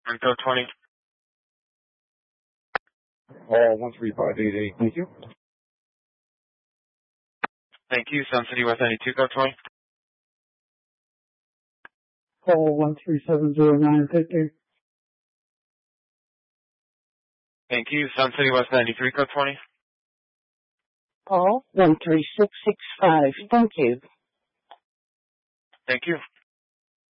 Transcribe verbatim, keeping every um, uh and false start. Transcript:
And code twenty. Call one three five eight eight. Thank you. Thank you. Sun City West ninety-two, code twenty. Call one three seven zero nine. Thank you. Thank you. Sun City West ninety-three, code twenty. Call one three six six five. Thank you. Thank you.